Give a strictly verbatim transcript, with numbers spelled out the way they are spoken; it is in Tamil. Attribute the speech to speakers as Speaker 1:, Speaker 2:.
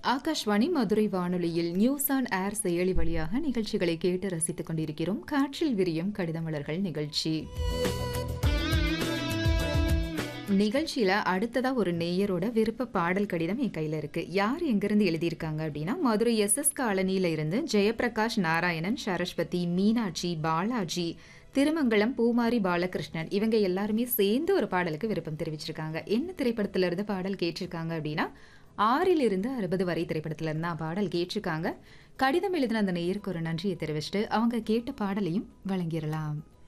Speaker 1: ஆகாஷ்வாணி மதுரை வானொலியில் நியூஸ் ஆன் ஏர் செயலி வழியாக நிகழ்ச்சிகளை கேட்டு ரசித்துக் கொண்டிருக்கிறோம். காற்றில் விரியும் கடிதமலர்கள் நிகழ்ச்சி நிகழ்ச்சியில அடுத்ததா ஒரு நேயரோட விருப்ப பாடல் கடிதம் என் கையில இருக்கு. யார் எங்கிருந்து எழுதியிருக்காங்க அப்படின்னா, மதுரை எஸ் எஸ் காலனியில இருந்து ஜெயபிரகாஷ் நாராயணன், சரஸ்வதி, மீனாட்சி, பாலாஜி, திருமங்கலம், பூமாரி பாலகிருஷ்ணன் இவங்க எல்லாருமே சேர்ந்து ஒரு பாடலுக்கு விருப்பம் தெரிவிச்சிருக்காங்க. என்ன திரைப்படத்துல இருந்து பாடல் கேட்டிருக்காங்க அப்படின்னா, ஆறில் இருந்து அறுபது வரை திரைப்படத்துல இருந்தா பாடல் கேட்டிருக்காங்க. கடிதம் எழுதின அந்த நேயருக்கு ஒரு நன்றியை தெரிவிச்சுட்டு அவங்க கேட்ட பாடலையும் வழங்கிடலாம்.